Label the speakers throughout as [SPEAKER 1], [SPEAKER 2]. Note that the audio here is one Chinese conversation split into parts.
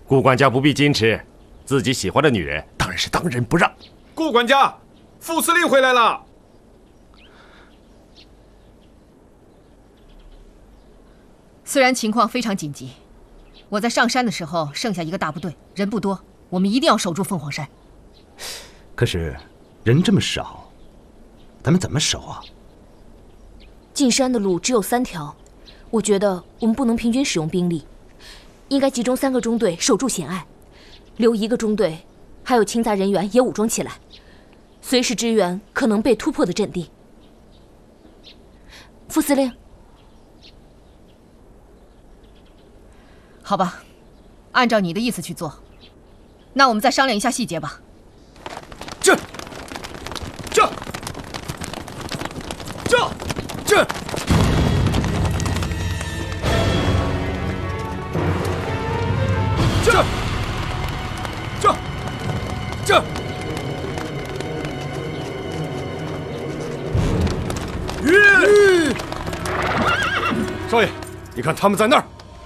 [SPEAKER 1] 顾管家不必矜持，自己喜欢的女人当然是当仁不让。
[SPEAKER 2] 顾管家，副司令回来了。
[SPEAKER 3] 虽然情况非常紧急，我在上山的时候剩下一个大部队，人不多，我们一定要守住凤凰山。
[SPEAKER 4] 可是人这么少，咱们怎么守啊？
[SPEAKER 5] 进山的路只有3条，我觉得我们不能平均使用兵力，应该集中3个中队守住险隘，留1个中队，还有勤杂人员也武装起来，随时支援可能被突破的阵地。副司令，
[SPEAKER 3] 好吧，按照你的意思去做。那我们再商量一下细节吧。
[SPEAKER 2] 这。少爷，你看他们在那儿。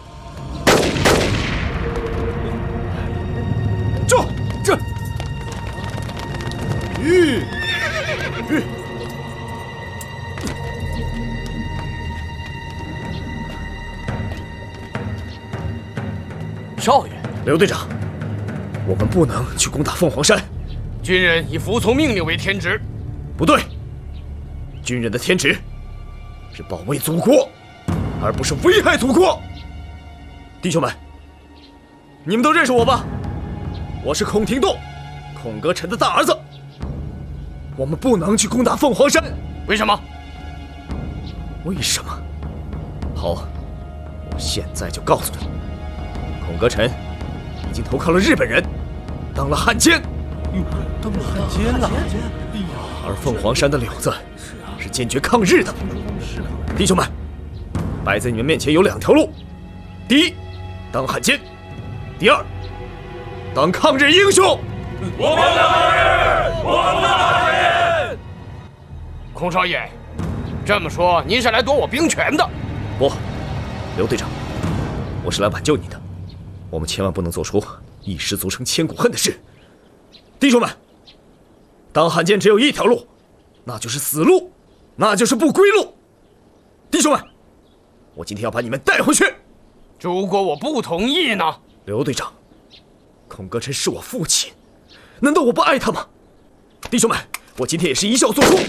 [SPEAKER 6] 少爷，
[SPEAKER 2] 刘队长，我们不能去攻打凤凰山。
[SPEAKER 6] 军人以服从命令为天职。
[SPEAKER 2] 不对，军人的天职是保卫祖国，而不是危害祖国。弟兄们，你们都认识我吧？我是孔廷栋，孔歌臣的大儿子。我们不能去攻打凤凰山。
[SPEAKER 6] 为什么？
[SPEAKER 2] 为什么？好，我现在就告诉你，孔歌臣已经投靠了日本人，当了汉奸。
[SPEAKER 6] 当了汉奸了。
[SPEAKER 2] 而凤凰山的柳子是坚决抗日的。弟兄们，摆在你们面前有2条路：第一，当汉奸；第二，当抗日英雄。
[SPEAKER 6] 我们的抗日，我们的抗日。孔少爷，这么说您是来夺我兵权的？
[SPEAKER 2] 不，刘队长，我是来挽救你的。我们千万不能做出一失足成千古恨的事。弟兄们，当汉奸只有一条路，那就是死路，那就是不归路。弟兄们，我今天要把你们带回去。
[SPEAKER 6] 如果我不同意呢？
[SPEAKER 2] 刘队长，孔歌臣是我父亲，难道我不爱他吗？弟兄们，我今天也是一笑做出。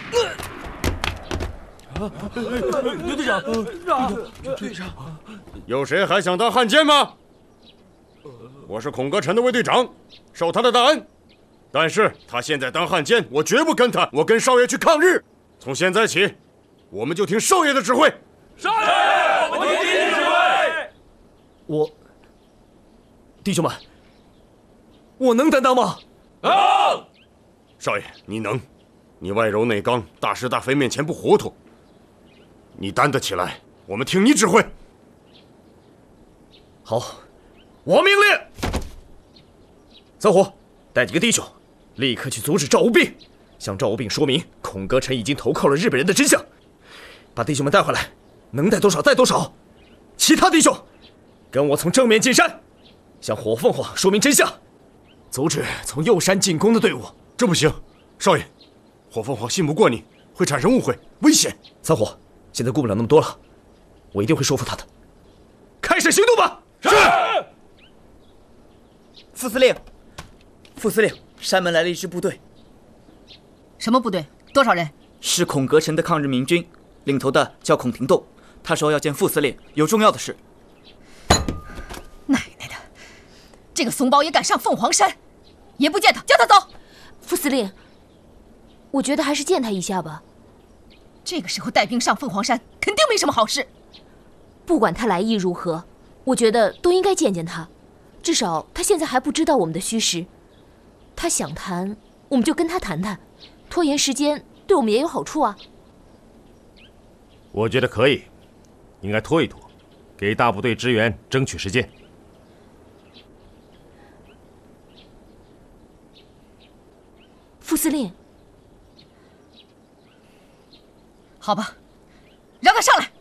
[SPEAKER 6] 刘队长，队长，
[SPEAKER 1] 有谁还想当汉奸吗？我是孔歌臣的卫队长，受他的大恩。但是他现在当汉奸，我绝不跟他，我跟少爷去抗日。从现在起，我们就听少爷的指挥。
[SPEAKER 6] 少爷，我听您指挥。
[SPEAKER 2] 弟兄们，我能担当吗？
[SPEAKER 6] 能。
[SPEAKER 1] 少爷，你能，你外柔内刚，大是大非面前不糊涂，你担得起来，我们听你指挥。
[SPEAKER 2] 好，我命令。小伙，带几个弟兄，立刻去阻止赵无病，向赵无病说明孔歌臣已经投靠了日本人的真相。把弟兄们带回来，能带多少带多少。其他弟兄，跟我从正面进山，向火凤凰说明真相，阻止从右山进攻的队伍。
[SPEAKER 1] 这不行，少爷，火凤凰信不过你，会产生误会，危险。
[SPEAKER 2] 三火，现在顾不了那么多了，我一定会说服他的。开始行动吧！
[SPEAKER 6] 是。
[SPEAKER 7] 副司令，副司令，山门来了一支部队。
[SPEAKER 3] 什么部队？多少人？
[SPEAKER 7] 是孔歌臣的抗日民军，领头的叫孔廷栋。他说要见副司令，有重要的事。
[SPEAKER 3] 奶奶的，这个怂包也敢上凤凰山，也不见他，叫他走。
[SPEAKER 5] 副司令，我觉得还是见他一下吧。
[SPEAKER 3] 这个时候带兵上凤凰山，肯定没什么好事。
[SPEAKER 5] 不管他来意如何，我觉得都应该见见他，至少他现在还不知道我们的虚实。他想谈，我们就跟他谈谈，拖延时间对我们也有好处啊。
[SPEAKER 1] 我觉得可以，应该拖一拖，给大部队支援争取时间。
[SPEAKER 5] 副司令，
[SPEAKER 3] 好吧，让他上来。